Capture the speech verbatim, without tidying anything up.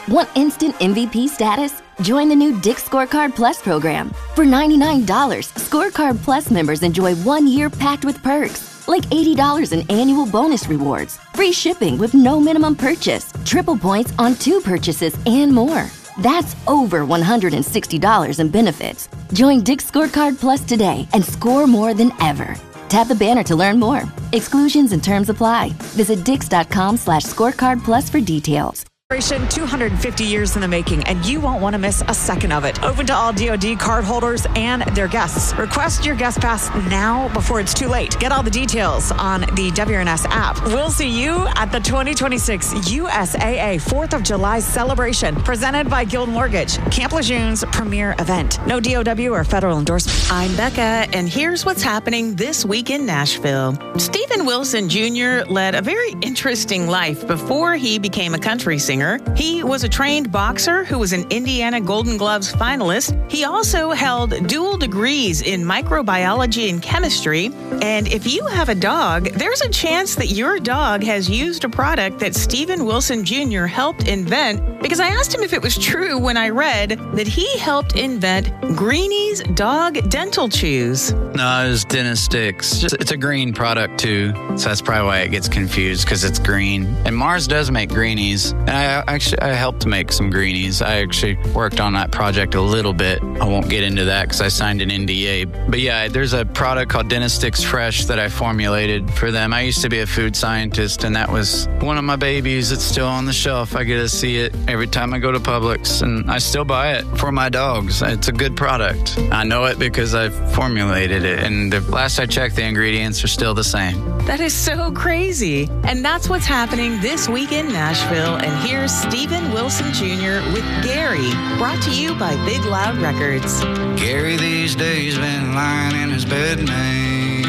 Want instant M V P status? Join the new Dick's Scorecard Plus program. For ninety-nine dollars, Scorecard Plus members enjoy one year packed with perks, like eighty dollars in annual bonus rewards, free shipping with no minimum purchase, triple points on two purchases, and more. That's over one hundred sixty dollars in benefits. Join Dick's Scorecard Plus today and score more than ever. Tap the banner to learn more. Exclusions and terms apply. Visit dix.com slash scorecard plus for details. two hundred fifty years in the making, and you won't want to miss a second of it. Open to all D O D cardholders and their guests. Request your guest pass now before it's too late. Get all the details on the W N S app. We'll see you at the twenty twenty-six U S A A fourth of July celebration, presented by Guild Mortgage, Camp Lejeune's premier event. No D O W or federal endorsement. I'm Becca, and here's what's happening this week in Nashville. Steven Wilson Junior led a very interesting life before he became a country singer. He was a trained boxer who was an Indiana Golden Gloves finalist. He also held dual degrees in microbiology and chemistry. And if you have a dog, there's a chance that your dog has used a product that Steven Wilson Junior helped invent, because I asked him if it was true when I read that he helped invent Greenie's Dog Dental Chews. No, it was Dentistix. It's a green product too, so that's probably why it gets confused, because it's green. And Mars does make greenies. And I actually I helped make some greenies. I actually worked on that project a little bit. I won't get into that because I signed an N D A. But yeah, there's a product called Dentistix Fresh that I formulated for them. I used to be a food scientist, and that was one of my babies. It's still on the shelf. I get to see it every time I go to Publix, and I still buy it for my dogs. It's a good product. I know it because I formulated it, and the last I checked, the ingredients are still the same. That is so crazy. And that's what's happening this week in Nashville. And here's Steven Wilson Junior with Gary, brought to you by Big Loud Records. Gary these days been lying in his bed, man.